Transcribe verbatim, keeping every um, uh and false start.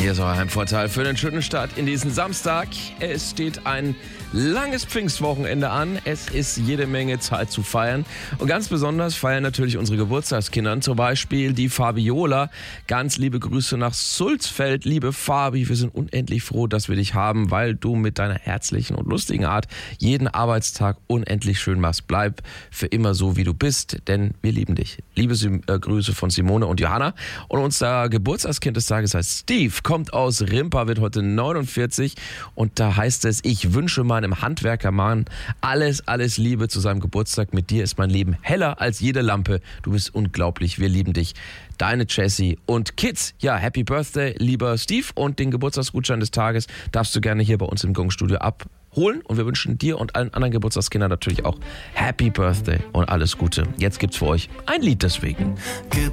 Hier ist euer Heimvorteil für den schönen Start in diesen Samstag. Es steht ein langes Pfingstwochenende an. Es ist jede Menge Zeit zu feiern. Und ganz besonders feiern natürlich unsere Geburtstagskinder. Zum Beispiel die Fabiola. Ganz liebe Grüße nach Sulzfeld. Liebe Fabi, wir sind unendlich froh, dass wir dich haben, weil du mit deiner herzlichen und lustigen Art jeden Arbeitstag unendlich schön machst. Bleib für immer so, wie du bist, denn wir lieben dich. Liebe äh, Grüße von Simone und Johanna. Und unser Geburtstagskind des Tages heißt Steve, kommt aus Rimpa, wird heute neunundvierzig. Und da heißt es, ich wünsche meinem Handwerkermann alles, alles Liebe zu seinem Geburtstag. Mit dir ist mein Leben heller als jede Lampe. Du bist unglaublich, wir lieben dich. Deine Jessie und Kids. Ja, Happy Birthday, lieber Steve. Und den Geburtstagsgutschein des Tages darfst du gerne hier bei uns im Gong-Studio abholen. Und wir wünschen dir und allen anderen Geburtstagskindern natürlich auch Happy Birthday und alles Gute. Jetzt gibt's für euch ein Lied deswegen.